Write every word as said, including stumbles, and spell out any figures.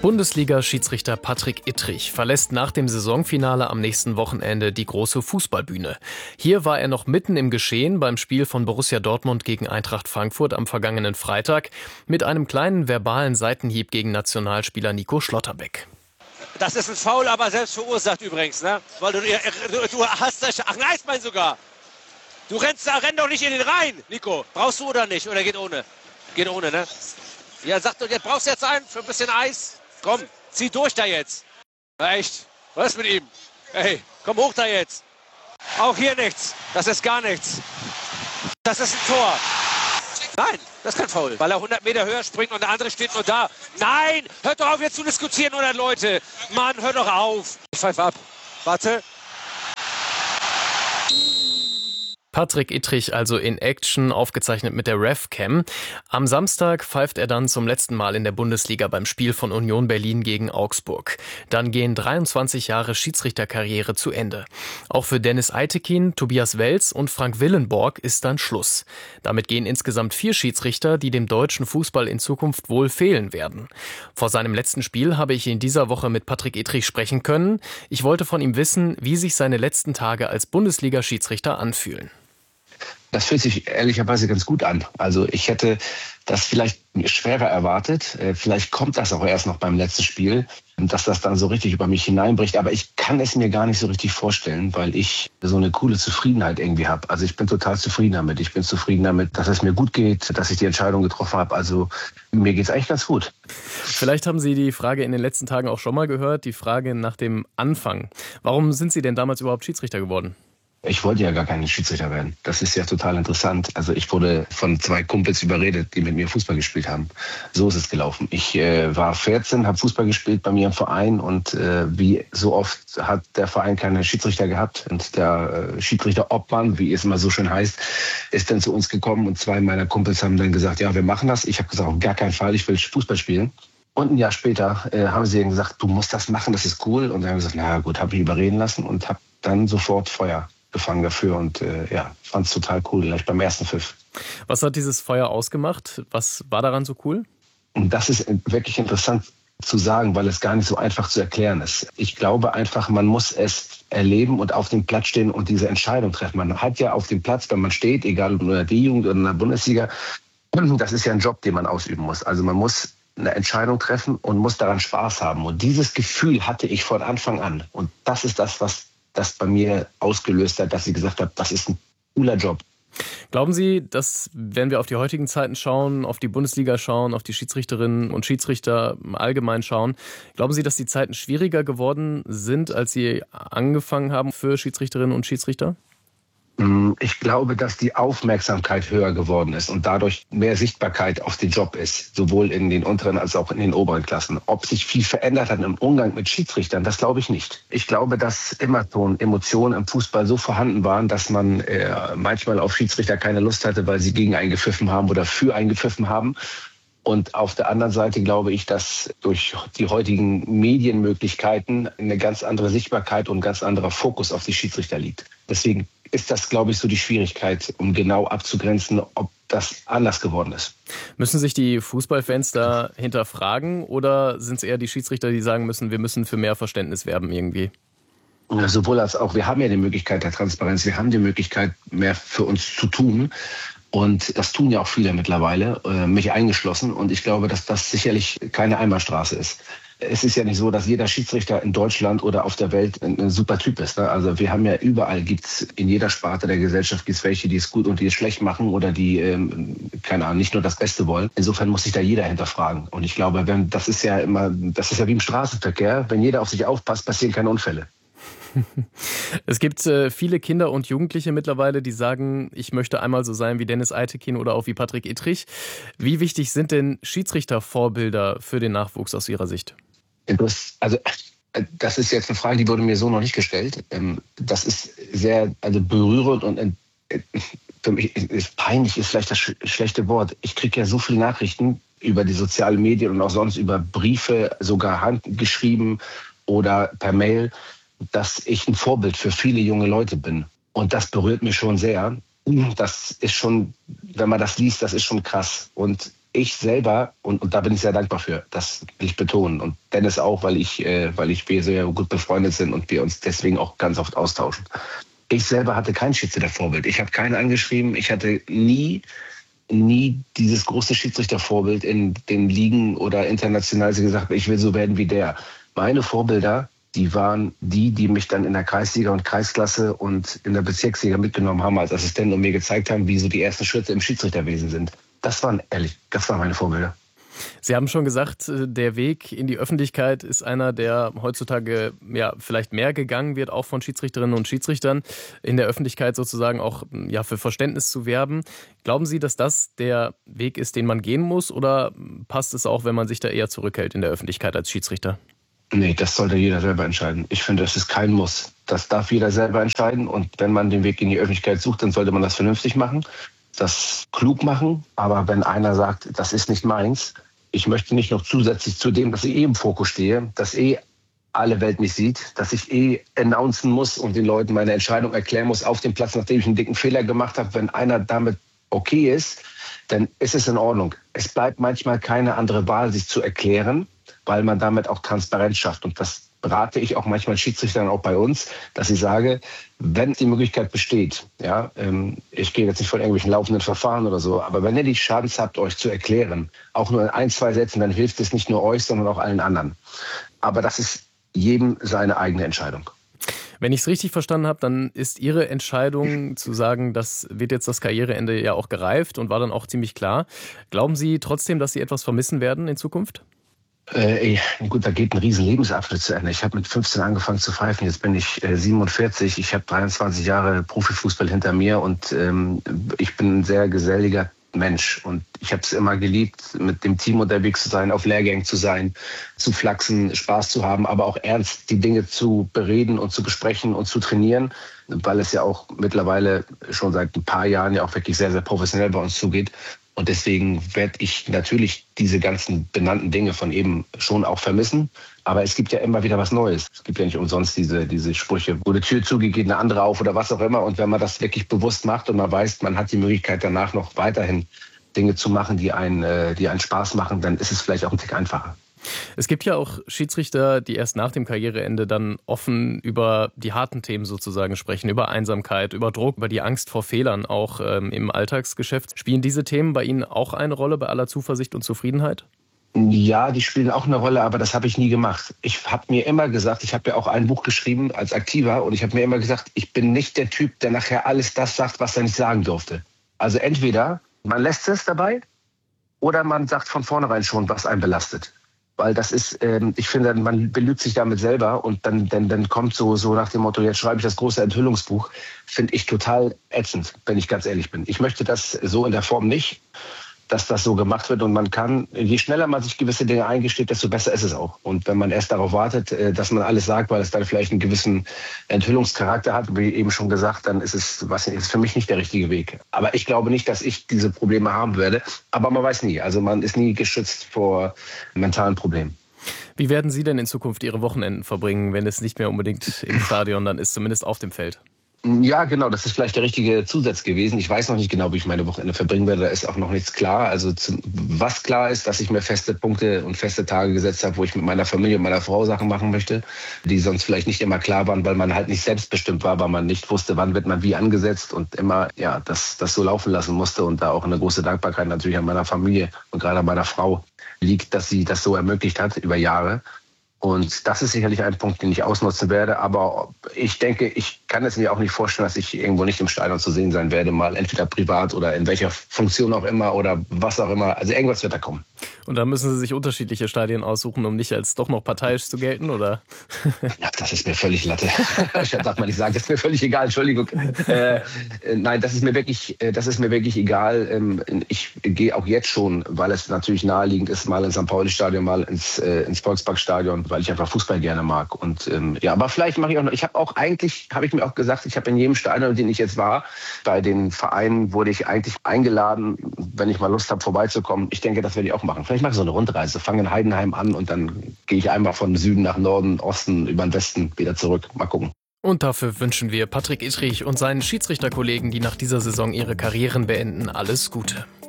Bundesliga-Schiedsrichter Patrick Ittrich verlässt nach dem Saisonfinale am nächsten Wochenende die große Fußballbühne. Hier war er noch mitten im Geschehen beim Spiel von Borussia Dortmund gegen Eintracht Frankfurt am vergangenen Freitag mit einem kleinen verbalen Seitenhieb gegen Nationalspieler Nico Schlotterbeck. Das ist ein Foul, aber selbst verursacht übrigens, ne? Weil du, du, du hast das, ach, ein Eisbein sogar. Du rennst da, renn doch nicht in den rein, Nico. Brauchst du oder nicht? Oder geht ohne? Geht ohne, ne? Ja, sag doch, jetzt brauchst du jetzt einen für ein bisschen Eis. Komm, zieh durch da jetzt. Echt? Was ist mit ihm? Hey, komm hoch da jetzt. Auch hier nichts. Das ist gar nichts. Das ist ein Tor. Nein, das ist kein Foul, weil er hundert Meter höher springt und der andere steht nur da. Nein, hört doch auf jetzt zu diskutieren, hundert Leute. Mann, hör doch auf. Ich pfeife ab. Warte. Patrick Ittrich also in Action, aufgezeichnet mit der Ref-Cam. Am Samstag pfeift er dann zum letzten Mal in der Bundesliga beim Spiel von Union Berlin gegen Augsburg. Dann gehen dreiundzwanzig Jahre Schiedsrichterkarriere zu Ende. Auch für Dennis Eitekin, Tobias Welz und Frank Willenborg ist dann Schluss. Damit gehen insgesamt vier Schiedsrichter, die dem deutschen Fußball in Zukunft wohl fehlen werden. Vor seinem letzten Spiel habe ich in dieser Woche mit Patrick Ittrich sprechen können. Ich wollte von ihm wissen, wie sich seine letzten Tage als Bundesliga-Schiedsrichter anfühlen. Das fühlt sich ehrlicherweise ganz gut an. Also ich hätte das vielleicht schwerer erwartet. Vielleicht kommt das auch erst noch beim letzten Spiel, dass das dann so richtig über mich hineinbricht. Aber ich kann es mir gar nicht so richtig vorstellen, weil ich so eine coole Zufriedenheit irgendwie habe. Also ich bin total zufrieden damit. Ich bin zufrieden damit, dass es mir gut geht, dass ich die Entscheidung getroffen habe. Also mir geht es eigentlich ganz gut. Vielleicht haben Sie die Frage in den letzten Tagen auch schon mal gehört, die Frage nach dem Anfang. Warum sind Sie denn damals überhaupt Schiedsrichter geworden? Ich wollte ja gar kein Schiedsrichter werden. Das ist ja total interessant. Also ich wurde von zwei Kumpels überredet, die mit mir Fußball gespielt haben. So ist es gelaufen. Ich äh, war vierzehn, habe Fußball gespielt bei mir im Verein und äh, wie so oft hat der Verein keine Schiedsrichter gehabt. Und der äh, Schiedsrichter-Obmann, wie es immer so schön heißt, ist dann zu uns gekommen und zwei meiner Kumpels haben dann gesagt, ja, wir machen das. Ich habe gesagt, auf gar keinen Fall, ich will Fußball spielen. Und ein Jahr später äh, haben sie dann gesagt, du musst das machen, das ist cool. Und dann haben wir gesagt, na gut, habe ich überreden lassen und habe dann sofort Feuer gefangen dafür und äh, ja, fand es total cool, gleich beim ersten Pfiff. Was hat dieses Feuer ausgemacht? Was war daran so cool? Und das ist wirklich interessant zu sagen, weil es gar nicht so einfach zu erklären ist. Ich glaube einfach, man muss es erleben und auf dem Platz stehen und diese Entscheidung treffen. Man hat ja auf dem Platz, wenn man steht, egal ob in der D-Jugend oder in der Bundesliga, das ist ja ein Job, den man ausüben muss. Also man muss eine Entscheidung treffen und muss daran Spaß haben. Und dieses Gefühl hatte ich von Anfang an. Und das ist das, was das bei mir ausgelöst hat, dass ich gesagt habe, das ist ein cooler Job. Glauben Sie, dass, wenn wir auf die heutigen Zeiten schauen, auf die Bundesliga schauen, auf die Schiedsrichterinnen und Schiedsrichter allgemein schauen, glauben Sie, dass die Zeiten schwieriger geworden sind, als Sie angefangen haben für Schiedsrichterinnen und Schiedsrichter? Ich glaube, dass die Aufmerksamkeit höher geworden ist und dadurch mehr Sichtbarkeit auf den Job ist, sowohl in den unteren als auch in den oberen Klassen. Ob sich viel verändert hat im Umgang mit Schiedsrichtern, das glaube ich nicht. Ich glaube, dass immer schon Emotionen im Fußball so vorhanden waren, dass man äh, manchmal auf Schiedsrichter keine Lust hatte, weil sie gegen einen gepfiffen haben oder für einen gepfiffen haben. Und auf der anderen Seite glaube ich, dass durch die heutigen Medienmöglichkeiten eine ganz andere Sichtbarkeit und ein ganz anderer Fokus auf die Schiedsrichter liegt. Deswegen ist das, glaube ich, so die Schwierigkeit, um genau abzugrenzen, ob das anders geworden ist. Müssen sich die Fußballfans da hinterfragen oder sind es eher die Schiedsrichter, die sagen müssen, wir müssen für mehr Verständnis werben irgendwie? Sowohl als auch. Wir haben ja die Möglichkeit der Transparenz, wir haben die Möglichkeit, mehr für uns zu tun. Und das tun ja auch viele mittlerweile, mich eingeschlossen. Und ich glaube, dass das sicherlich keine Einbahnstraße ist. Es ist ja nicht so, dass jeder Schiedsrichter in Deutschland oder auf der Welt ein, ein super Typ ist. Ne? Also wir haben ja überall, gibt's in jeder Sparte der Gesellschaft gibt's welche, die es gut und die es schlecht machen oder die, ähm, keine Ahnung, nicht nur das Beste wollen. Insofern muss sich da jeder hinterfragen. Und ich glaube, wenn, das ist ja immer, das ist ja wie im Straßenverkehr. Wenn jeder auf sich aufpasst, passieren keine Unfälle. Es gibt äh, viele Kinder und Jugendliche mittlerweile, die sagen, ich möchte einmal so sein wie Dennis Eitekin oder auch wie Patrick Ittrich. Wie wichtig sind denn Schiedsrichtervorbilder für den Nachwuchs aus Ihrer Sicht? Das, also, das ist jetzt eine Frage, die wurde mir so noch nicht gestellt. Das ist sehr also berührend und für mich ist peinlich, ist vielleicht das schlechte Wort. Ich kriege ja so viele Nachrichten über die sozialen Medien und auch sonst über Briefe, sogar handgeschrieben oder per Mail, dass ich ein Vorbild für viele junge Leute bin. Und das berührt mich schon sehr. Das ist schon, wenn man das liest, das ist schon krass. Und Ich selber, und, und da bin ich sehr dankbar für, das will ich betonen. Und Dennis auch, weil ich, äh, weil ich wir sehr gut befreundet sind und wir uns deswegen auch ganz oft austauschen. Ich selber hatte kein Schiedsrichtervorbild. Ich habe keinen angeschrieben. Ich hatte nie, nie dieses große Schiedsrichtervorbild in den Ligen oder international gesagt, ich will so werden wie der. Meine Vorbilder, die waren die, die mich dann in der Kreisliga und Kreisklasse und in der Bezirksliga mitgenommen haben als Assistent und mir gezeigt haben, wie so die ersten Schritte im Schiedsrichterwesen sind. Das waren, ehrlich, das waren meine Vorbilder. Sie haben schon gesagt, der Weg in die Öffentlichkeit ist einer, der heutzutage ja vielleicht mehr gegangen wird, auch von Schiedsrichterinnen und Schiedsrichtern, in der Öffentlichkeit sozusagen auch ja für Verständnis zu werben. Glauben Sie, dass das der Weg ist, den man gehen muss, oder passt es auch, wenn man sich da eher zurückhält in der Öffentlichkeit als Schiedsrichter? Nee, das sollte jeder selber entscheiden. Ich finde, das ist kein Muss. Das darf jeder selber entscheiden. Und wenn man den Weg in die Öffentlichkeit sucht, dann sollte man das vernünftig machen, das klug machen. Aber wenn einer sagt, das ist nicht meins, ich möchte nicht noch zusätzlich zu dem, dass ich eh im Fokus stehe, dass eh alle Welt mich sieht, dass ich eh announcen muss und den Leuten meine Entscheidung erklären muss auf dem Platz, nachdem ich einen dicken Fehler gemacht habe. Wenn einer damit okay ist, dann ist es in Ordnung. Es bleibt manchmal keine andere Wahl, sich zu erklären, weil man damit auch Transparenz schafft. Und das rate ich auch manchmal Schiedsrichtern, auch bei uns, dass ich sage, wenn die Möglichkeit besteht, ja, ähm, ich gehe jetzt nicht von irgendwelchen laufenden Verfahren oder so, aber wenn ihr die Chance habt, euch zu erklären, auch nur in ein, zwei Sätzen, dann hilft es nicht nur euch, sondern auch allen anderen. Aber das ist jedem seine eigene Entscheidung. Wenn ich es richtig verstanden habe, dann ist Ihre Entscheidung zu sagen, das wird jetzt das Karriereende ja auch gereift und war dann auch ziemlich klar. Glauben Sie trotzdem, dass Sie etwas vermissen werden in Zukunft? Äh, gut, da geht ein riesen Lebensabschnitt zu Ende. Ich habe mit fünfzehn angefangen zu pfeifen, jetzt bin ich äh, siebenundvierzig. Ich habe dreiundzwanzig Jahre Profifußball hinter mir und ähm, ich bin ein sehr geselliger Mensch. Und ich habe es immer geliebt, mit dem Team unterwegs zu sein, auf Lehrgängen zu sein, zu flachsen, Spaß zu haben, aber auch ernst die Dinge zu bereden und zu besprechen und zu trainieren, weil es ja auch mittlerweile schon seit ein paar Jahren ja auch wirklich sehr, sehr professionell bei uns zugeht. Und deswegen werde ich natürlich diese ganzen benannten Dinge von eben schon auch vermissen. Aber es gibt ja immer wieder was Neues. Es gibt ja nicht umsonst diese, diese Sprüche, wo die Tür zugeht, geht eine andere auf oder was auch immer. Und wenn man das wirklich bewusst macht und man weiß, man hat die Möglichkeit danach noch weiterhin Dinge zu machen, die einen, die einen Spaß machen, dann ist es vielleicht auch ein Tick einfacher. Es gibt ja auch Schiedsrichter, die erst nach dem Karriereende dann offen über die harten Themen sozusagen sprechen, über Einsamkeit, über Druck, über die Angst vor Fehlern auch ähm, im Alltagsgeschäft. Spielen diese Themen bei Ihnen auch eine Rolle bei aller Zuversicht und Zufriedenheit? Ja, die spielen auch eine Rolle, aber das habe ich nie gemacht. Ich habe mir immer gesagt, ich habe ja auch ein Buch geschrieben als Aktiver und ich habe mir immer gesagt, ich bin nicht der Typ, der nachher alles das sagt, was er nicht sagen durfte. Also entweder man lässt es dabei oder man sagt von vornherein schon, was einen belastet. Weil das ist, ähm, ich finde, man belügt sich damit selber und dann, dann, dann kommt so, so nach dem Motto, jetzt schreibe ich das große Enthüllungsbuch, finde ich total ätzend, wenn ich ganz ehrlich bin. Ich möchte das so in der Form nicht, dass das so gemacht wird und man kann, je schneller man sich gewisse Dinge eingesteht, desto besser ist es auch. Und wenn man erst darauf wartet, dass man alles sagt, weil es dann vielleicht einen gewissen Enthüllungscharakter hat, wie eben schon gesagt, dann ist es, was ist für mich nicht der richtige Weg. Aber ich glaube nicht, dass ich diese Probleme haben werde. Aber man weiß nie. Also man ist nie geschützt vor mentalen Problemen. Wie werden Sie denn in Zukunft Ihre Wochenenden verbringen, wenn es nicht mehr unbedingt im Stadion dann ist, zumindest auf dem Feld? Ja, genau, das ist vielleicht der richtige Zusatz gewesen. Ich weiß noch nicht genau, wie ich meine Wochenende verbringen werde. Da ist auch noch nichts klar. Also zum, was klar ist, dass ich mir feste Punkte und feste Tage gesetzt habe, wo ich mit meiner Familie und meiner Frau Sachen machen möchte, die sonst vielleicht nicht immer klar waren, weil man halt nicht selbstbestimmt war, weil man nicht wusste, wann wird man wie angesetzt und immer ja das, das so laufen lassen musste. Und da auch eine große Dankbarkeit natürlich an meiner Familie und gerade an meiner Frau liegt, dass sie das so ermöglicht hat über Jahre. Und das ist sicherlich ein Punkt, den ich ausnutzen werde. Aber ich denke, ich kann es mir auch nicht vorstellen, dass ich irgendwo nicht im Stadion zu sehen sein werde, mal entweder privat oder in welcher Funktion auch immer oder was auch immer. Also irgendwas wird da kommen. Und da müssen Sie sich unterschiedliche Stadien aussuchen, um nicht als doch noch parteiisch zu gelten, oder? Ja, das ist mir völlig Latte. Das darf man nicht sagen, das ist mir völlig egal, Entschuldigung. Äh, nein, das ist mir wirklich, das ist mir wirklich egal. Ähm, ich gehe auch jetzt schon, weil es natürlich naheliegend ist, mal ins Sankt Pauli-Stadion, mal ins, äh, ins Volksparkstadion, weil ich einfach Fußball gerne mag. Und ähm, ja, aber vielleicht mache ich auch noch, ich habe auch eigentlich, habe ich mir auch gesagt, ich habe in jedem Stadion, in dem ich jetzt war, bei den Vereinen wurde ich eigentlich eingeladen, wenn ich mal Lust habe, vorbeizukommen. Ich denke, das werde ich auch machen. Vielleicht mache ich so eine Rundreise, fange in Heidenheim an und dann gehe ich einmal von Süden nach Norden, Osten, über den Westen wieder zurück. Mal gucken. Und dafür wünschen wir Patrick Ittrich und seinen Schiedsrichterkollegen, die nach dieser Saison ihre Karrieren beenden, alles Gute.